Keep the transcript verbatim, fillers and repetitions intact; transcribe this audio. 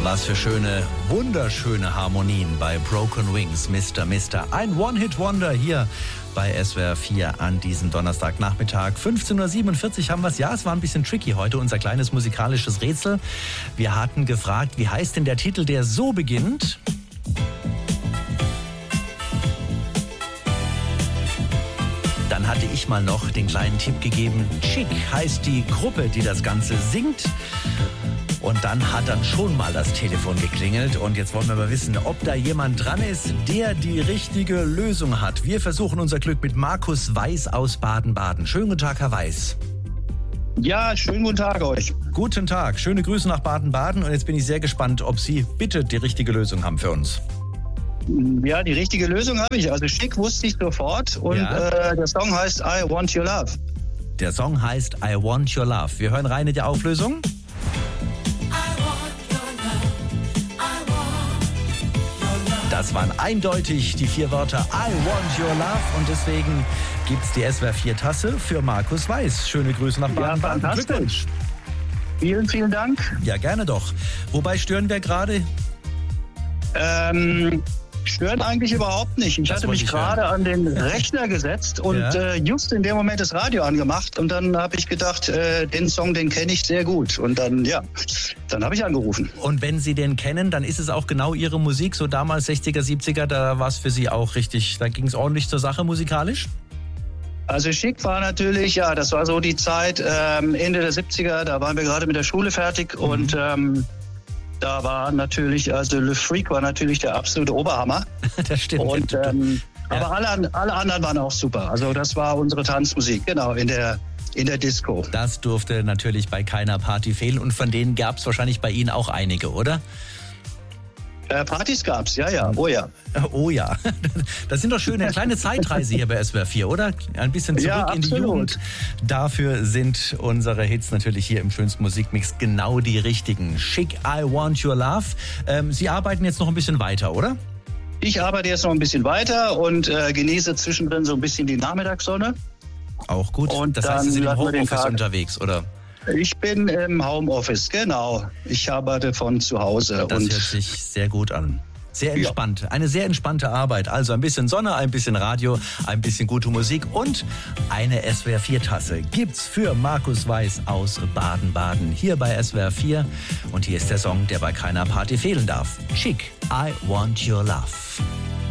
Was für schöne, wunderschöne Harmonien bei Broken Wings, Mister Mister. Ein One-Hit-Wonder hier bei S W R vier an diesem Donnerstagnachmittag. fünfzehn Uhr siebenundvierzig haben wir es. Ja, es war ein bisschen tricky heute, unser kleines musikalisches Rätsel. Wir hatten gefragt, wie heißt denn der Titel, der so beginnt? Dann hatte ich mal noch den kleinen Tipp gegeben. Chic heißt die Gruppe, die das Ganze singt. Und dann hat dann schon mal das Telefon geklingelt. Und jetzt wollen wir mal wissen, ob da jemand dran ist, der die richtige Lösung hat. Wir versuchen unser Glück mit Markus Weiß aus Baden-Baden. Schönen guten Tag, Herr Weiß. Ja, schönen guten Tag euch. Guten Tag, schöne Grüße nach Baden-Baden. Und jetzt bin ich sehr gespannt, ob Sie bitte die richtige Lösung haben für uns. Ja, die richtige Lösung habe ich. Also Chic wusste ich sofort. Und Ja. äh, der Song heißt I Want Your Love. Der Song heißt I Want Your Love. Wir hören rein in die Auflösung. Das waren eindeutig die vier Wörter I Want Your Love und deswegen gibt's die S W R vier Tasse für Markus Weiß. Schöne Grüße nach Baden-Baden. fantastisch. Glückwunsch. Vielen, vielen Dank. Ja, gerne doch. Wobei stören wir gerade? Ähm, stören eigentlich überhaupt nicht. Ich Das hatte wollte mich ich gerade an den Rechner gesetzt und Ja. äh, just in dem Moment das Radio angemacht. Und dann habe ich gedacht, äh, den Song, den kenne ich sehr gut. Und dann, ja, dann habe ich angerufen. Und wenn Sie den kennen, dann ist es auch genau Ihre Musik. So damals sechziger, siebziger, da war es für Sie auch richtig, da ging es ordentlich zur Sache musikalisch? Also Chic war natürlich, ja, das war so die Zeit ähm, Ende der siebziger, da waren wir gerade mit der Schule fertig Mhm. und ähm, da war natürlich, also Le Freak war natürlich der absolute Oberhammer. Das stimmt. Und, ähm, Ja. aber alle, alle anderen waren auch super. Also das war unsere Tanzmusik, genau, in der, in der Disco. Das durfte natürlich bei keiner Party fehlen und von denen gab es wahrscheinlich bei Ihnen auch einige, oder? Äh, Partys gab's, ja, ja, oh ja. Oh ja, das sind doch schöne kleine Zeitreise hier bei S W R vier, oder? Ein bisschen zurück Ja, in die absolut. Jugend. Dafür sind unsere Hits natürlich hier im schönsten Musikmix genau die richtigen. Chic, I Want Your Love. Ähm, Sie arbeiten jetzt noch ein bisschen weiter, oder? Ich arbeite jetzt noch ein bisschen weiter und äh, genieße zwischendrin so ein bisschen die Nachmittagssonne. Auch gut. Und das heißt, Sie dann sind im lassen wir den Homeoffice Tag- unterwegs, oder? Ich bin im Homeoffice, genau. Ich arbeite von zu Hause. Das und hört sich sehr gut an. Sehr Ja. entspannt. Eine sehr entspannte Arbeit. Also ein bisschen Sonne, ein bisschen Radio, ein bisschen gute Musik und eine S W R vier Tasse gibt's für Markus Weiß aus Baden-Baden. Hier bei S W R vier. Und hier ist der Song, der bei keiner Party fehlen darf. Chic, I Want Your Love.